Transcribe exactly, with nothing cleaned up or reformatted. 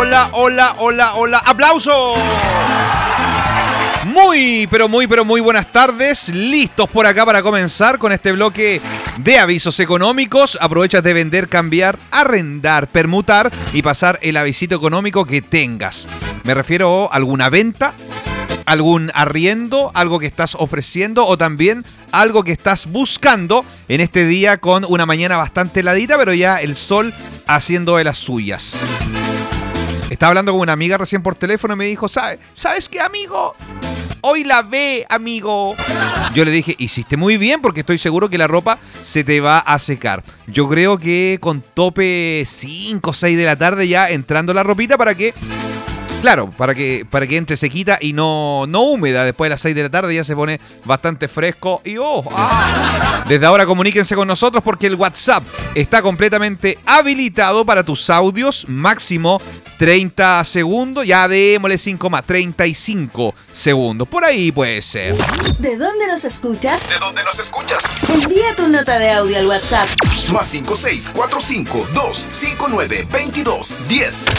hola, hola, hola, hola. ¡Aplauso! Muy, pero muy, pero muy buenas tardes. Listos por acá para comenzar con este bloque de avisos económicos. Aprovechas de vender, cambiar, arrendar, permutar y pasar el avisito económico que tengas. Me refiero a alguna venta, algún arriendo, algo que estás ofreciendo o también algo que estás buscando en este día con una mañana bastante heladita, pero ya el sol haciendo de las suyas. Estaba hablando con una amiga recién por teléfono y me dijo, ¿sabes, ¿sabes qué, amigo? Hoy la ve, amigo. Yo le dije, hiciste muy bien porque estoy seguro que la ropa se te va a secar. Yo creo que con tope cinco o seis de la tarde ya entrando la ropita para que... Claro, para que, para que entre sequita y no, no húmeda. Después de las seis de la tarde ya se pone bastante fresco. Y oh, ah. Desde ahora comuníquense con nosotros porque el WhatsApp está completamente habilitado para tus audios. Máximo treinta segundos. Ya démosle cinco más. treinta y cinco segundos. Por ahí puede ser. ¿De dónde nos escuchas? ¿De dónde nos escuchas? Envía tu nota de audio al WhatsApp. Más cinco seis cuatro cinco dos cinco nueve veintidós diez.